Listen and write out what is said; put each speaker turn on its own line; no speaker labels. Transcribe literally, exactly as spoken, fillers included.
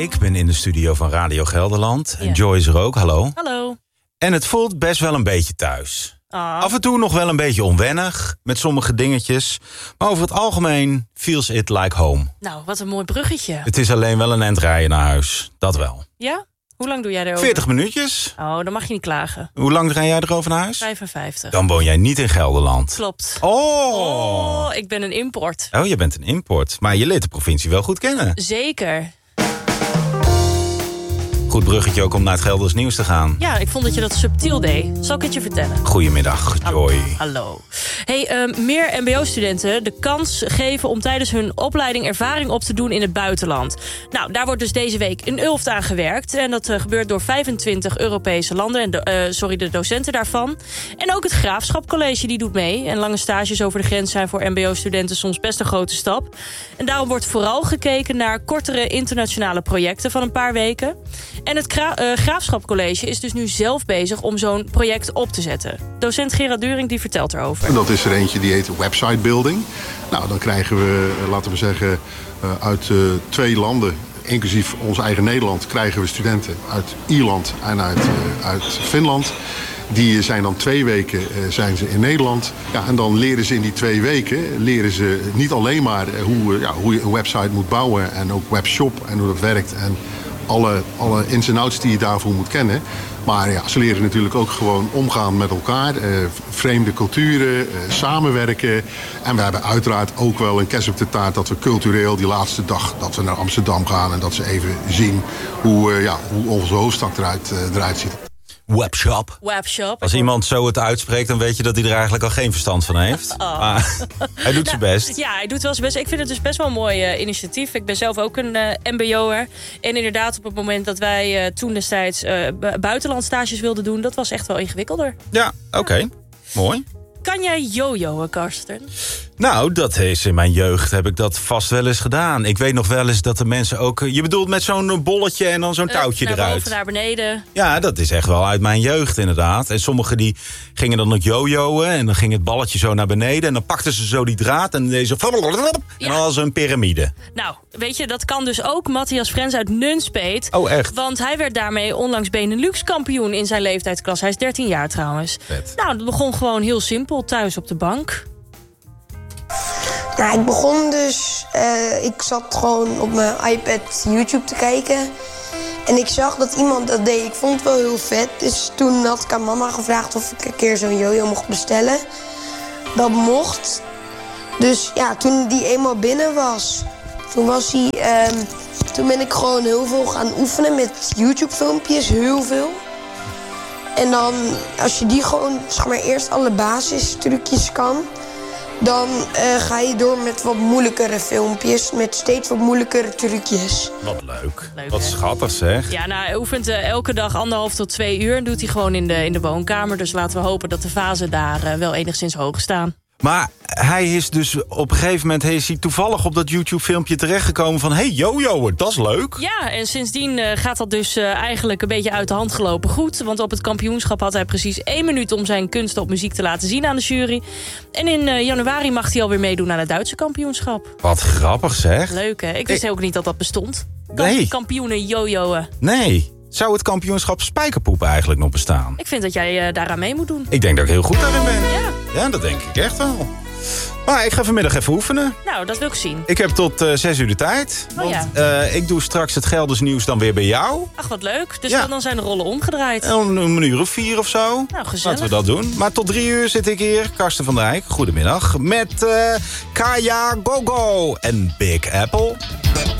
Ik ben in de studio van Radio Gelderland. En
Ja.
Joy is er ook, hallo.
Hallo.
En het voelt best wel een beetje thuis.
Ah.
Af en toe nog wel een beetje onwennig, met sommige dingetjes. Maar over het algemeen feels it like home.
Nou, wat een mooi bruggetje.
Het is alleen wel een eind rijden naar huis, dat wel.
Ja? Hoe lang doe jij erover?
veertig minuutjes.
Oh, dan mag je niet klagen.
Hoe lang rij jij erover naar huis?
vijfenvijftig.
Dan woon jij niet in Gelderland.
Klopt.
Oh.
Oh, ik ben een import.
Oh, je bent een import. Maar je leert de provincie wel goed kennen.
Zeker.
Goed bruggetje ook om naar het Gelders nieuws te gaan.
Ja, ik vond dat je dat subtiel deed. Zal ik het je vertellen?
Goedemiddag, Joy.
Hallo. Hey, uh, meer mbo-studenten de kans geven om tijdens hun opleiding ervaring op te doen in het buitenland. Nou, daar wordt dus deze week in Ulft aan gewerkt. En dat uh, gebeurt door vijfentwintig Europese landen. En de, uh, sorry, de docenten daarvan. En ook het Graafschap College die doet mee. En lange stages over de grens zijn voor mbo-studenten soms best een grote stap. En daarom wordt vooral gekeken naar kortere internationale projecten van een paar weken. En het Gra- uh, Graafschap College is dus nu zelf bezig om zo'n project op te zetten. Docent Gerard During die vertelt erover.
En dat is er eentje die heet website building. Nou, dan krijgen we, laten we zeggen, uit uh, twee landen, inclusief ons eigen Nederland, krijgen we studenten uit Ierland en uit, uh, uit Finland. Die zijn dan twee weken uh, zijn ze in Nederland. Ja, en dan leren ze in die twee weken leren ze niet alleen maar hoe, uh, ja, hoe je een website moet bouwen en ook webshop en hoe dat werkt en alle, alle ins en outs die je daarvoor moet kennen. Maar ja, ze leren natuurlijk ook gewoon omgaan met elkaar. Uh, vreemde culturen, uh, samenwerken. En we hebben uiteraard ook wel een kerst op de taart dat we cultureel die laatste dag dat we naar Amsterdam gaan en dat ze even zien hoe, uh, ja, hoe onze hoofdstad eruit, uh, eruit ziet.
Webshop.
Webshop.
Als iemand zo het uitspreekt, dan weet je dat hij er eigenlijk al geen verstand van heeft.
Oh.
Maar hij doet zijn best.
Ja, hij doet wel zijn best. Ik vind het dus best wel een mooi uh, initiatief. Ik ben zelf ook een uh, mbo'er. En inderdaad, op het moment dat wij uh, toen destijds uh, buitenlandstages wilden doen, dat was echt wel ingewikkelder.
Ja, oké. Okay. Mooi.
Kan jij jojoen, Karsten?
Nou, dat is in mijn jeugd heb ik dat vast wel eens gedaan. Ik weet nog wel eens dat de mensen ook... Je bedoelt met zo'n bolletje en dan zo'n touwtje
uh, naar
eruit.
Naar boven, naar beneden.
Ja, dat is echt wel uit mijn jeugd inderdaad. En sommigen die gingen dan ook jojoen en dan ging het balletje zo naar beneden. En dan pakten ze zo die draad en deze en
Ja.
dan als een piramide.
Nou, weet je, dat kan dus ook Matthias Frens uit Nunspeet.
Oh, echt?
Want hij werd daarmee onlangs Benelux kampioen in zijn leeftijdsklasse. Hij is dertien jaar trouwens.
Vet.
Nou, dat begon gewoon heel simpel, thuis op de bank.
Nou, ik begon dus... Uh, ik zat gewoon op mijn iPad YouTube te kijken. En ik zag dat iemand dat deed. Ik vond het wel heel vet. Dus toen had ik aan mama gevraagd of ik een keer zo'n jojo mocht bestellen. Dat mocht. Dus ja, toen die eenmaal binnen was... Toen was hij... Uh, toen ben ik gewoon heel veel gaan oefenen met YouTube-filmpjes. Heel veel. En dan, als je die gewoon, zeg maar, eerst alle basistrucjes kan... dan uh, ga je door met wat moeilijkere filmpjes, met steeds wat moeilijkere trucjes.
Wat leuk.
Leuk,
Wat
hè?
schattig zeg.
Ja, nou, hij oefent uh, elke dag anderhalf tot twee uur. En doet hij gewoon in de, in de woonkamer. Dus laten we hopen dat de fasen daar uh, wel enigszins hoog staan.
Maar hij is dus op een gegeven moment is hij toevallig op dat YouTube-filmpje terechtgekomen van... hey, jojo, dat is leuk.
Ja, en sindsdien uh, gaat dat dus uh, eigenlijk een beetje uit de hand gelopen goed. Want op het kampioenschap had hij precies één minuut om zijn kunsten op muziek te laten zien aan de jury. En in uh, januari mag hij alweer meedoen aan het Duitse kampioenschap.
Wat grappig zeg.
Leuk, hè? Ik wist
Ik...
ook niet dat dat bestond. Kamp-
Nee.
Kampioenen jojoen.
Nee. Zou het kampioenschap spijkerpoep eigenlijk nog bestaan?
Ik vind dat jij uh, daaraan mee moet doen.
Ik denk dat ik heel goed daarin ben.
Ja.
Ja, dat denk ik echt wel. Maar ik ga vanmiddag even oefenen.
Nou, dat wil ik zien.
Ik heb tot uh, zes uur de tijd.
Oh,
want
ja.
uh, ik doe straks het Gelders nieuws dan weer bij jou.
Ach, wat leuk. Dus
Ja.
dan, dan zijn de rollen omgedraaid.
En om een uur of vier of zo.
Nou, gezellig.
Laten we dat doen. Maar tot drie uur zit ik hier. Karsten van Dijk, goedemiddag. Met uh, Kaya Gogo en Big Apple.